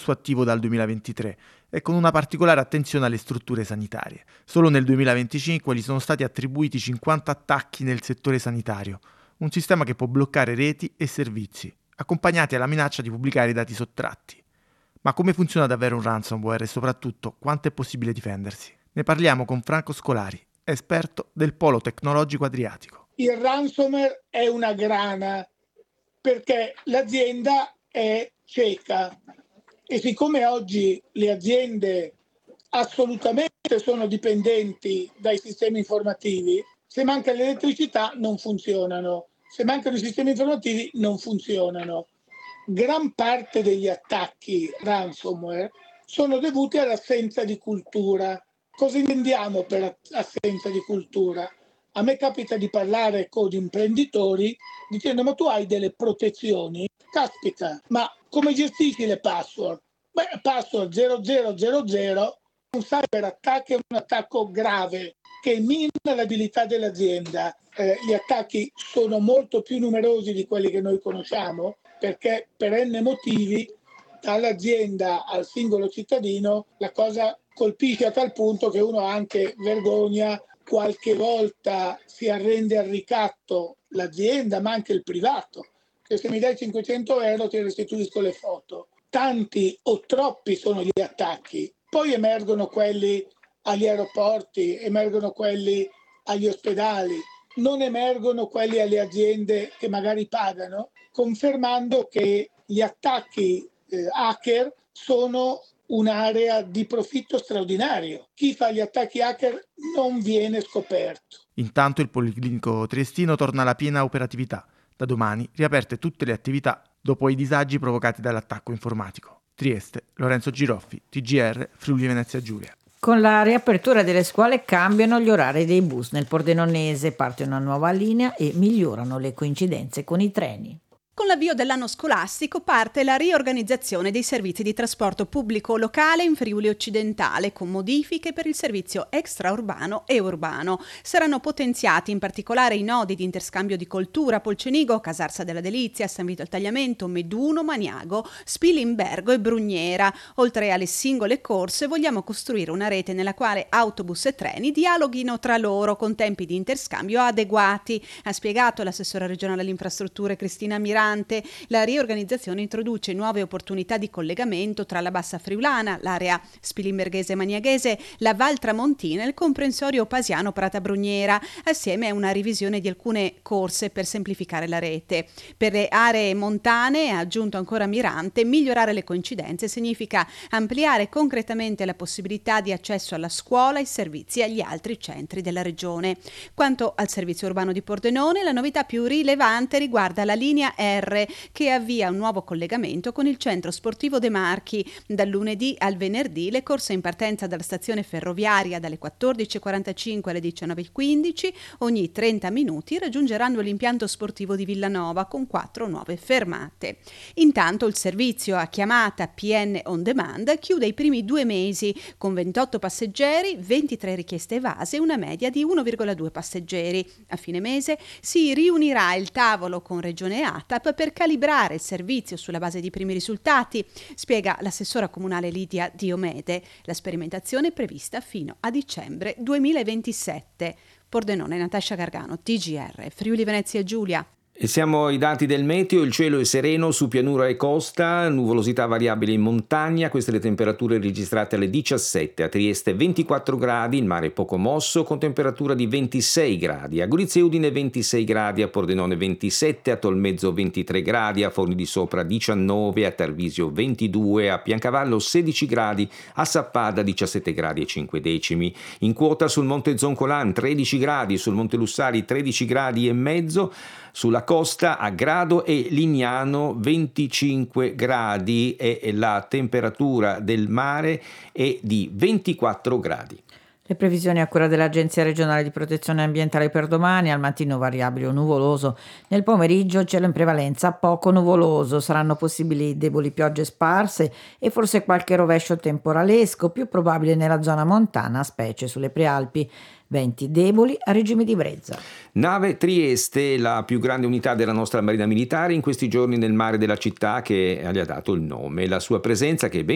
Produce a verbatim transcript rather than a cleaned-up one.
spesso attivo dal duemilaventitré e con una particolare attenzione alle strutture sanitarie. Solo nel duemilaventicinque gli sono stati attribuiti cinquanta attacchi nel settore sanitario, un sistema che può bloccare reti e servizi, accompagnati alla minaccia di pubblicare i dati sottratti. Ma come funziona davvero un ransomware e soprattutto quanto è possibile difendersi? Ne parliamo con Franco Scolari, esperto del Polo Tecnologico Adriatico. Il ransomware è una grana perché l'azienda è cieca e siccome oggi le aziende assolutamente sono dipendenti dai sistemi informativi, se manca l'elettricità non funzionano, se mancano i sistemi informativi non funzionano. Gran parte degli attacchi ransomware sono dovuti all'assenza di cultura. Cosa intendiamo per assenza di cultura? A me capita di parlare con imprenditori dicendo ma tu hai delle protezioni? Caspita, ma come gestisci le password? Beh, password zero zero zero zero, un cyber attack è un attacco grave che mina l'abilità dell'azienda. Eh, gli attacchi sono molto più numerosi di quelli che noi conosciamo perché per n motivi dall'azienda al singolo cittadino la cosa colpisce a tal punto che uno ha anche vergogna, qualche volta si arrende al ricatto l'azienda ma anche il privato, che se mi dai cinquecento euro ti restituisco le foto. Tanti o troppi sono gli attacchi, poi emergono quelli agli aeroporti, emergono quelli agli ospedali, non emergono quelli alle aziende che magari pagano, confermando che gli attacchi eh, hacker sono un'area di profitto straordinario. Chi fa gli attacchi hacker non viene scoperto. Intanto il Policlinico Triestino torna alla piena operatività. Da domani riaperte tutte le attività dopo i disagi provocati dall'attacco informatico. Trieste, Lorenzo Giroffi, T G R, Friuli Venezia Giulia. Con la riapertura delle scuole cambiano gli orari dei bus. Nel Pordenonese parte una nuova linea e migliorano le coincidenze con i treni. Con l'avvio dell'anno scolastico parte la riorganizzazione dei servizi di trasporto pubblico locale in Friuli Occidentale, con modifiche per il servizio extraurbano e urbano. Saranno potenziati in particolare i nodi di interscambio di Coltura, Polcenigo, Casarsa della Delizia, San Vito al Tagliamento, Meduno, Maniago, Spilimbergo e Brugnera. Oltre alle singole corse vogliamo costruire una rete nella quale autobus e treni dialoghino tra loro con tempi di interscambio adeguati, ha spiegato l'assessora regionale alle infrastrutture Cristina Mirante. La riorganizzazione introduce nuove opportunità di collegamento tra la Bassa Friulana, l'area spilimberghese e maniaghese, la Val Tramontina e il comprensorio Pasiano Prata Brugnera, assieme a una revisione di alcune corse per semplificare la rete. Per le aree montane, ha aggiunto ancora Mirante, migliorare le coincidenze significa ampliare concretamente la possibilità di accesso alla scuola e servizi agli altri centri della regione. Quanto al servizio urbano di Pordenone, la novità più rilevante riguarda la linea R che avvia un nuovo collegamento con il centro sportivo De Marchi. Dal lunedì al venerdì le corse in partenza dalla stazione ferroviaria dalle quattordici e quarantacinque alle diciannove e quindici ogni trenta minuti raggiungeranno l'impianto sportivo di Villanova con quattro nuove fermate. Intanto il servizio a chiamata P N On Demand chiude i primi due mesi con ventotto passeggeri, ventitré richieste evase e una media di uno virgola due passeggeri. A fine mese si riunirà il tavolo con Regione A T A P per calibrare il servizio sulla base di primi risultati, spiega l'assessora comunale Lidia Diomede. La sperimentazione è prevista fino a dicembre duemilaventisette. Pordenone, Natascia Gargano, T G R, Friuli Venezia Giulia. E siamo ai dati del meteo, il cielo è sereno su pianura e costa, nuvolosità variabile in montagna, queste le temperature registrate alle diciassette, a Trieste ventiquattro gradi, il mare è poco mosso con temperatura di ventisei gradi, a Gorizia e Udine ventisei gradi, a Pordenone ventisette, a Tolmezzo ventitré gradi, a Forni di Sopra diciannove, a Tarvisio ventidue, a Piancavallo sedici gradi, a Sappada diciassette gradi e cinque decimi, in quota sul Monte Zoncolan tredici gradi, sul Monte Lussari tredici gradi e mezzo, sulla costa a Grado e Lignano venticinque gradi e la temperatura del mare è di ventiquattro gradi. Le previsioni a cura dell'Agenzia regionale di protezione ambientale per domani: al mattino variabile o nuvoloso, nel pomeriggio cielo in prevalenza poco nuvoloso, saranno possibili deboli piogge sparse e forse qualche rovescio temporalesco, più probabile nella zona montana, specie sulle prealpi. Venti deboli a regime di brezza. Nave Trieste, la più grande unità della nostra Marina Militare, in questi giorni nel mare della città che gli ha dato il nome. La sua presenza, che è ben